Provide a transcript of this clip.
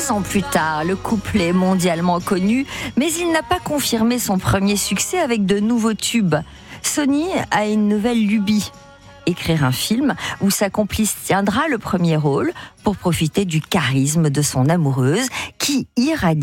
10 ans plus tard, le couple est mondialement connu, mais il n'a pas confirmé son premier succès avec de nouveaux tubes. Sony a une nouvelle lubie. Écrire un film où sa complice tiendra le premier rôle pour profiter du charisme de son amoureuse qui irradie